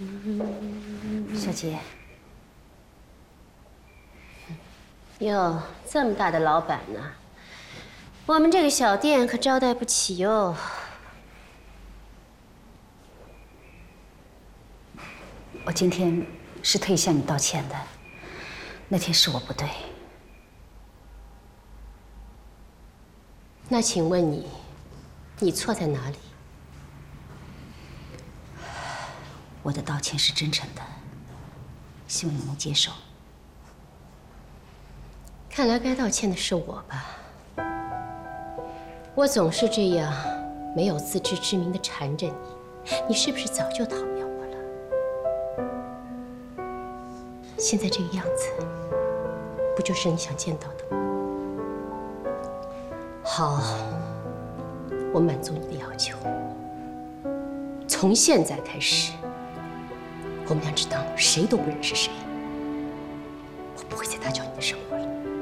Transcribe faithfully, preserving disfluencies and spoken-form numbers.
小姐， 哟，这么大的老板呢，我们这个小店可招待不起哟。 我今天是特意向你道歉的，那天是我不对。 那请问你，你错在哪里？ 我的道歉是真诚的，希望你能接受。 看来该道歉的是我吧。我总是这样没有自知之明的缠着你，你是不是早就讨厌我了？现在这个样子，不就是你想见到的吗？好，我满足你的要求。从现在开始，我们俩只当谁都不认识谁。我不会再打搅你的生活了。